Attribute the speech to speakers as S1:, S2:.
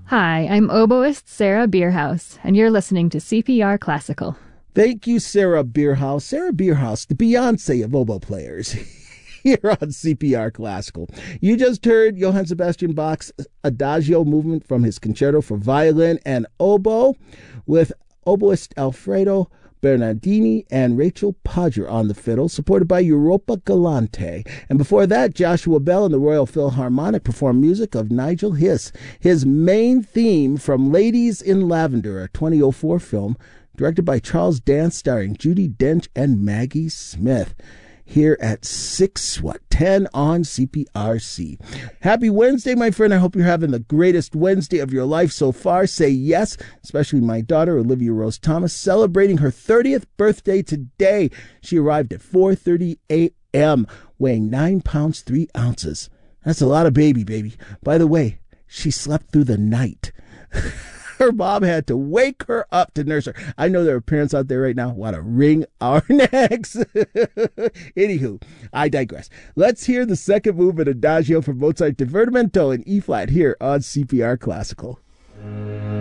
S1: Hi, I'm oboist Sarah Bierhaus, and you're listening to CPR Classical.
S2: Thank you, Sarah Bierhaus. Sarah Bierhaus, the Beyonce of oboe players, here on CPR Classical. You just heard Johann Sebastian Bach's Adagio movement from his concerto for violin and oboe with oboist Alfredo Bernardini and Rachel Podger on the fiddle, supported by Europa Galante. And before that, Joshua Bell and the Royal Philharmonic performed music of Nigel Hiss, his main theme from Ladies in Lavender, a 2004 film directed by Charles Dance, starring Judi Dench and Maggie Smith. Here at 6:10 on CPRC. Happy Wednesday, my friend. I hope you're having the greatest Wednesday of your life so far. Say yes, especially my daughter, Olivia Rose Thomas, celebrating her 30th birthday today. She arrived at 4:30 a.m., weighing 9 pounds, 3 ounces. That's a lot of baby. By the way, she slept through the night. Her mom had to wake her up to nurse her. I know there are parents out there right now who want to wring our necks. Anywho, I digress. Let's hear the second movement Adagio from Mozart Divertimento in E-flat here on CPR Classical.